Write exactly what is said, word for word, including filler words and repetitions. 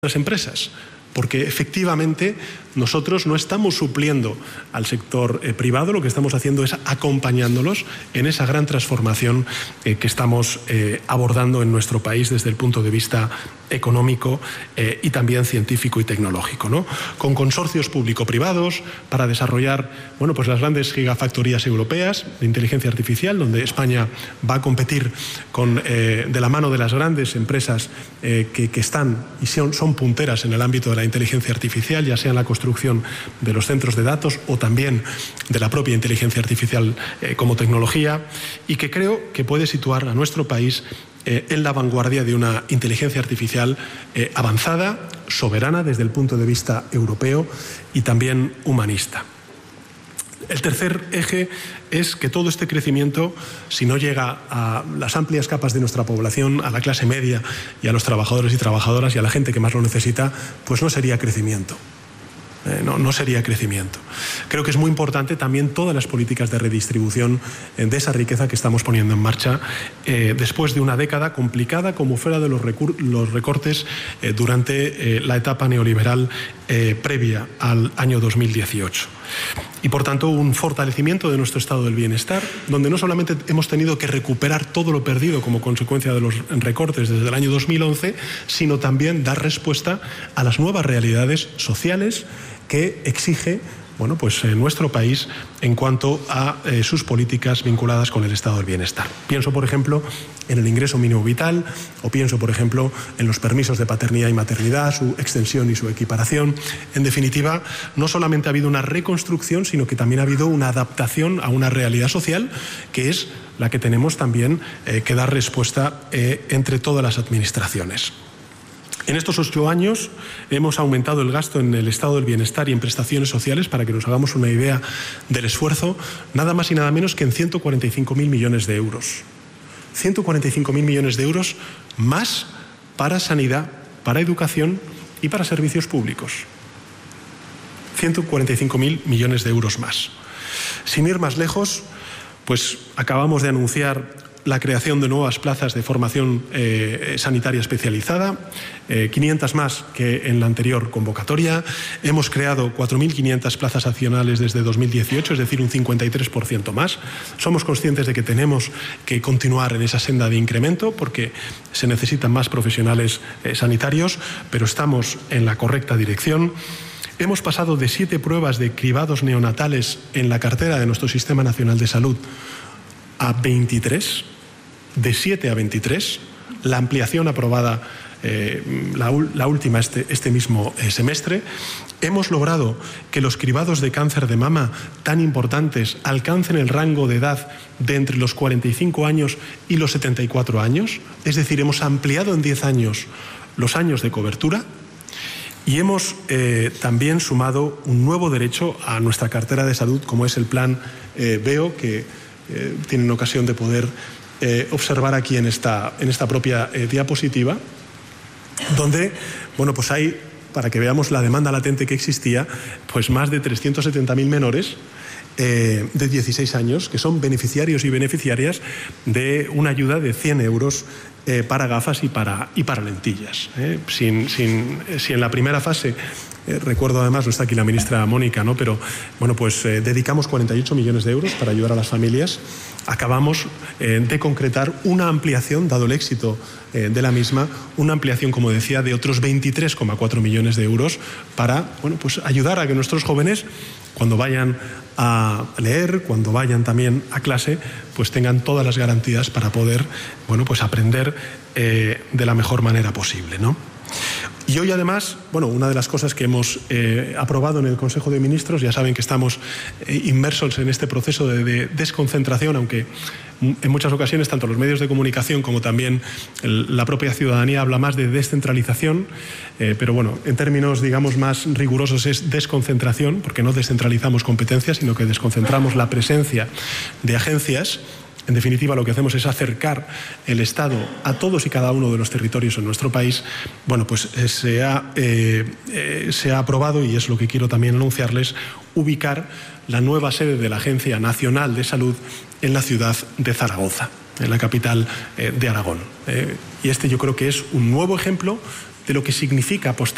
las empresas, porque efectivamente nosotros no estamos supliendo al sector eh, privado, lo que estamos haciendo es acompañándolos en esa gran transformación eh, que estamos eh, abordando en nuestro país desde el punto de vista económico eh, y también científico y tecnológico, ¿no? Con consorcios público-privados para desarrollar bueno, pues las grandes gigafactorías europeas de inteligencia artificial, donde España va a competir con, eh, de la mano de las grandes empresas eh, que, que están y son, son punteras en el ámbito de la inteligencia artificial, ya sea en la construcción de los centros de datos o también de la propia inteligencia artificial eh, como tecnología, y que creo que puede situar a nuestro país eh, en la vanguardia de una inteligencia artificial eh, avanzada, soberana desde el punto de vista europeo y también humanista. El tercer eje es que todo este crecimiento, si no llega a las amplias capas de nuestra población, a la clase media y a los trabajadores y trabajadoras y a la gente que más lo necesita, pues no sería crecimiento. Eh, no, no sería crecimiento. Creo que es muy importante también todas las políticas de redistribución eh, de esa riqueza que estamos poniendo en marcha eh, después de una década complicada como fuera de los, los recortes eh, durante eh, la etapa neoliberal eh, previa al año dos mil dieciocho. Y por tanto un fortalecimiento de nuestro estado del bienestar, donde no solamente hemos tenido que recuperar todo lo perdido como consecuencia de los recortes desde el año dos mil once, sino también dar respuesta a las nuevas realidades sociales que exige bueno, pues, eh, nuestro país en cuanto a eh, sus políticas vinculadas con el estado del bienestar. Pienso, por ejemplo, en el ingreso mínimo vital, o pienso, por ejemplo, en los permisos de paternidad y maternidad, su extensión y su equiparación. En definitiva, no solamente ha habido una reconstrucción, sino que también ha habido una adaptación a una realidad social que es la que tenemos también eh, que dar respuesta eh, entre todas las administraciones. En estos ocho años hemos aumentado el gasto en el estado del bienestar y en prestaciones sociales, para que nos hagamos una idea del esfuerzo, nada más y nada menos que en ciento cuarenta y cinco mil millones de euros. ciento cuarenta y cinco mil millones de euros más para sanidad, para educación y para servicios públicos. ciento cuarenta y cinco mil millones de euros más. Sin ir más lejos, pues acabamos de anunciar la creación de nuevas plazas de formación eh, sanitaria especializada, eh, quinientas más que en la anterior convocatoria. Hemos creado cuatro mil quinientas plazas adicionales desde dos mil dieciocho, es decir, un cincuenta y tres por ciento más. Somos conscientes de que tenemos que continuar en esa senda de incremento porque se necesitan más profesionales eh, sanitarios, pero estamos en la correcta dirección. Hemos pasado de siete pruebas de cribados neonatales en la cartera de nuestro Sistema Nacional de Salud a veintitrés, de siete a veintitrés, la ampliación aprobada eh, la, la última este, este mismo eh, semestre. Hemos logrado que los cribados de cáncer de mama tan importantes alcancen el rango de edad de entre los cuarenta y cinco años y los setenta y cuatro años, es decir, hemos ampliado en diez años los años de cobertura. Y hemos eh, también sumado un nuevo derecho a nuestra cartera de salud, como es el plan eh, V E O, que Eh, tienen ocasión de poder eh, observar aquí en esta, en esta propia eh, diapositiva, donde bueno, pues hay, para que veamos la demanda latente que existía, pues más de trescientos setenta mil menores eh, de dieciséis años que son beneficiarios y beneficiarias de una ayuda de cien euros eh, para gafas y para, y para lentillas. Eh. Sin, sin, si en la primera fase, Eh, recuerdo además, no está aquí la ministra Mónica, ¿no? pero bueno, pues eh, dedicamos cuarenta y ocho millones de euros para ayudar a las familias. Acabamos eh, de concretar una ampliación, dado el éxito eh, de la misma, una ampliación, como decía, de otros veintitrés coma cuatro millones de euros para bueno, pues ayudar a que nuestros jóvenes, cuando vayan a leer, cuando vayan también a clase, pues tengan todas las garantías para poder bueno, pues aprender eh, de la mejor manera posible, ¿no? Y hoy además, bueno, una de las cosas que hemos eh, aprobado en el Consejo de Ministros, ya saben que estamos eh, inmersos en este proceso de, de desconcentración, aunque en muchas ocasiones tanto los medios de comunicación como también el, la propia ciudadanía habla más de descentralización, eh, pero bueno, en términos digamos más rigurosos es desconcentración, porque no descentralizamos competencias, sino que desconcentramos la presencia de agencias. En definitiva, lo que hacemos es acercar el Estado a todos y cada uno de los territorios en nuestro país. Bueno, pues eh, se, ha, eh, eh, se ha aprobado, y es lo que quiero también anunciarles, ubicar la nueva sede de la Agencia Nacional de Salud en la ciudad de Zaragoza, en la capital eh, de Aragón. Eh, y este yo creo que es un nuevo ejemplo de lo que significa apostar